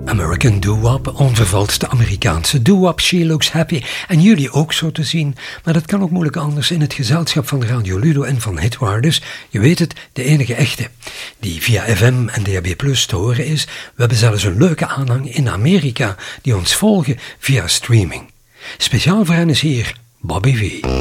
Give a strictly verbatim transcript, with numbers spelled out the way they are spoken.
American doo-wop, onvervalste Amerikaanse doo-wop, She Looks Happy. En jullie ook zo te zien, maar dat kan ook moeilijk anders in het gezelschap van Radio Ludo en van Hitwarders. Je weet het, de enige echte, die via F M en D A B plus te horen is. We hebben zelfs een leuke aanhang in Amerika, die ons volgen via streaming. Speciaal voor hen is hier Bobby V.